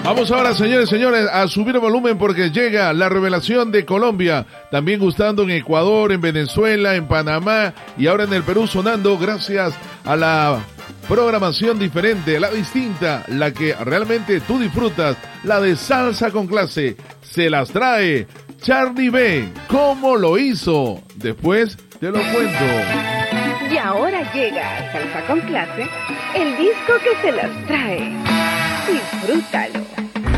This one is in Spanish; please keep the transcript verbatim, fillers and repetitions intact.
Vamos ahora, señores, señores, a subir el volumen porque llega la revelación de Colombia. También gustando en Ecuador, en Venezuela, en Panamá y ahora en el Perú sonando gracias a la programación diferente, la distinta, la que realmente tú disfrutas, la de Salsa con Clase. Se las trae Charlie B. ¿Cómo lo hizo? Después te lo cuento. Y ahora llega Salsa con Clase, el disco que se las trae. Disfrútalo.